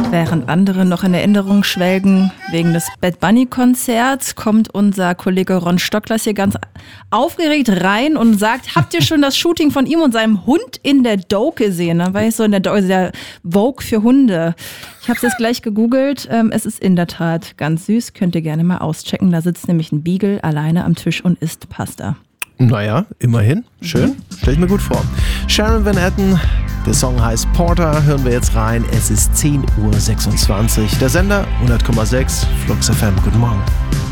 Während andere noch in Erinnerung schwelgen wegen des Bad Bunny Konzerts, kommt unser Kollege Ron Stocklers hier ganz aufgeregt rein und sagt, habt ihr schon das Shooting von ihm und seinem Hund in der Doke gesehen? Da war ich so in der Vogue für Hunde. Ich habe es jetzt gleich gegoogelt. Es ist in der Tat ganz süß. Könnt ihr gerne mal auschecken. Da sitzt nämlich ein Beagle alleine am Tisch und isst Pasta. Naja, immerhin. Schön. Stell ich mir gut vor. Sharon Van Etten, der Song heißt Porter, hören wir jetzt rein. Es ist 10:26 Uhr. Der Sender 100,6 Flux FM. Guten Morgen.